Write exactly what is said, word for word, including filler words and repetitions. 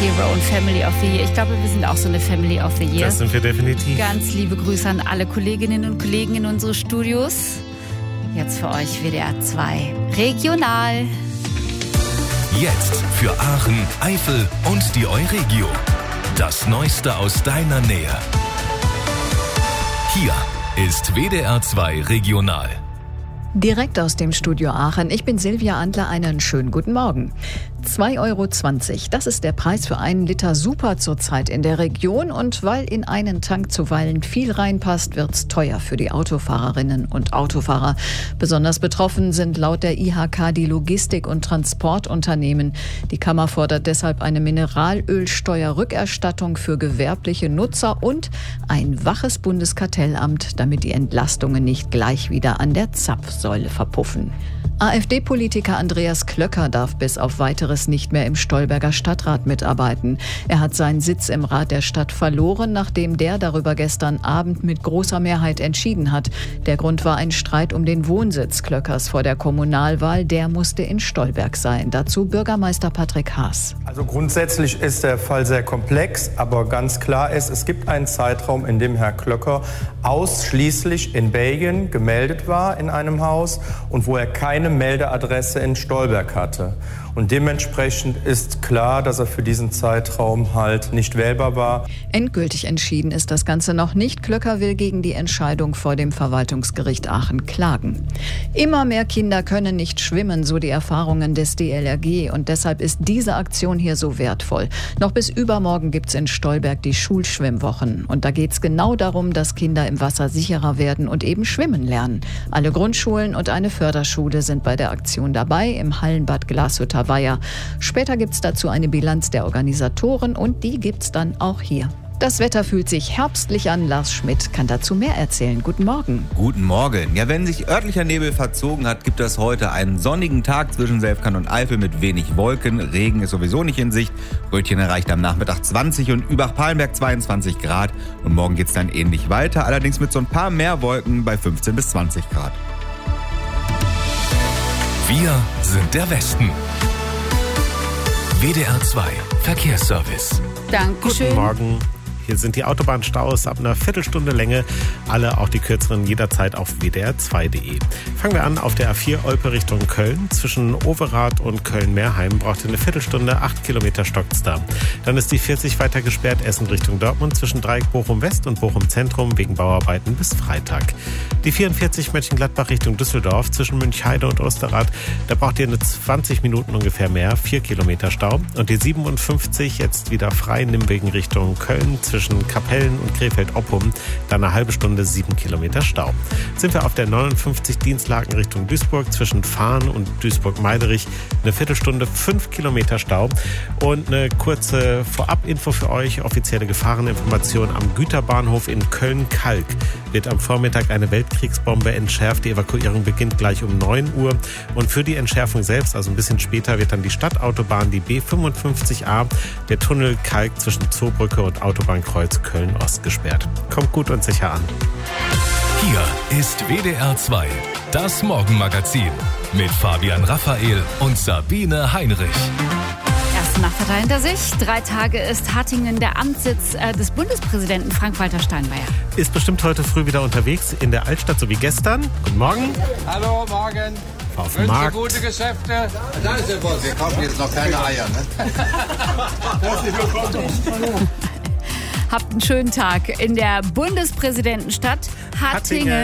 Hero und Family of the Year. Ich glaube, wir sind auch so eine Family of the Year. Das sind wir definitiv. Ganz liebe Grüße an alle Kolleginnen und Kollegen in unsere Studios. Jetzt für euch W D R zwei Regional. Jetzt für Aachen, Eifel und die Euregio. Das Neueste aus deiner Nähe. Hier ist W D R zwei Regional. Direkt aus dem Studio Aachen. Ich bin Silvia Andler. Einen schönen guten Morgen. zwei Euro zwanzig, das ist der Preis für einen Liter Super zurzeit in der Region. Und weil in einen Tank zuweilen viel reinpasst, wird's teuer für die Autofahrerinnen und Autofahrer. Besonders betroffen sind laut der I H K die Logistik- und Transportunternehmen. Die Kammer fordert deshalb eine Mineralölsteuerrückerstattung für gewerbliche Nutzer und ein waches Bundeskartellamt, damit die Entlastungen nicht gleich wieder an der Zapfsäule verpuffen. AfD-Politiker Andreas Klöcker darf bis auf Weiteres nicht mehr im Stolberger Stadtrat mitarbeiten. Er hat seinen Sitz im Rat der Stadt verloren, nachdem der darüber gestern Abend mit großer Mehrheit entschieden hat. Der Grund war ein Streit um den Wohnsitz Klöckers vor der Kommunalwahl. Der musste in Stolberg sein. Dazu Bürgermeister Patrick Haas. Also grundsätzlich ist der Fall sehr komplex, aber ganz klar ist, es gibt einen Zeitraum, in dem Herr Klöcker ausschließlich in Belgien gemeldet war in einem Haus und wo er keine Meldeadresse in Stolberg hatte. Und dementsprechend ist klar, dass er für diesen Zeitraum halt nicht wählbar war. Endgültig entschieden ist das Ganze noch nicht. Klöcker will gegen die Entscheidung vor dem Verwaltungsgericht Aachen klagen. Immer mehr Kinder können nicht schwimmen, so die Erfahrungen des D L R G. Und deshalb ist diese Aktion hier so wertvoll. Noch bis übermorgen gibt's in Stolberg die Schulschwimmwochen. Und da geht's genau darum, dass Kinder im Wasser sicherer werden und eben schwimmen lernen. Alle Grundschulen und eine Förderschule sind bei der Aktion dabei im Hallenbad Glashütter Weiher. Später gibt's dazu eine Bilanz der Organisatoren und die gibt's dann auch hier. Das Wetter fühlt sich herbstlich an. Lars Schmidt kann dazu mehr erzählen. Guten Morgen. Guten Morgen. Ja, wenn sich örtlicher Nebel verzogen hat, gibt es heute einen sonnigen Tag zwischen Selfkant und Eifel mit wenig Wolken. Regen ist sowieso nicht in Sicht. Rötchen erreicht am Nachmittag zwanzig und Übach-Palenberg zweiundzwanzig Grad. Und morgen geht's dann ähnlich weiter, allerdings mit so ein paar mehr Wolken bei fünfzehn bis zwanzig Grad. Wir sind der Westen. W D R zwei Verkehrsservice. Dankeschön. Guten Morgen. Hier sind die Autobahnstaus ab einer Viertelstunde Länge. Alle, auch die kürzeren, jederzeit auf w d r zwei punkt d e. Fangen wir an auf der A vier Olpe Richtung Köln. Zwischen Overath und Köln-Meerheim braucht ihr eine Viertelstunde, acht Kilometer stockt's da. Dann ist die vierzig weiter gesperrt, Essen Richtung Dortmund, zwischen Dreieck Bochum-West und Bochum-Zentrum wegen Bauarbeiten bis Freitag. Die vierundvierzig Mönchengladbach Richtung Düsseldorf, zwischen Münchheide und Osterrad, da braucht ihr eine zwanzig Minuten ungefähr mehr, vier Kilometer Stau. Und die siebenundfünfzig jetzt wieder frei Nimwegen Richtung Köln, zwischen Kapellen und Krefeld-Oppum, dann eine halbe Stunde, sieben Kilometer Stau. Sind wir auf der neunundfünfzig Dienstlaken Richtung Duisburg, zwischen Fahn und Duisburg-Meiderich, eine Viertelstunde, fünf Kilometer Stau. Und eine kurze Vorab-Info für euch, offizielle Gefahreninformation am Güterbahnhof in Köln-Kalk. Wird am Vormittag eine Weltkriegsbombe entschärft. Die Evakuierung beginnt gleich um neun Uhr. Und für die Entschärfung selbst, also ein bisschen später, wird dann die Stadtautobahn, die B fünfundfünfzig A, der Tunnel Kalk zwischen Zoobrücke und Autobahnkreuz Köln-Ost gesperrt. Kommt gut und sicher an. Hier ist W D R zwei, das Morgenmagazin mit Fabian Raphael und Sabine Heinrich. Erste Nacht hinter sich. Drei Tage ist Hattingen der Amtssitz äh, des Bundespräsidenten Frank-Walter Steinmeier. Ist bestimmt heute früh wieder unterwegs in der Altstadt, so wie gestern. Guten Morgen. Hallo, morgen. Auf dem Markt. Gute Geschäfte. Da ist der Boss. Wir kaufen jetzt noch keine Eier. Ne? Herzlich willkommen. Habt einen schönen Tag in der Bundespräsidentenstadt Hattingen. Hattingen.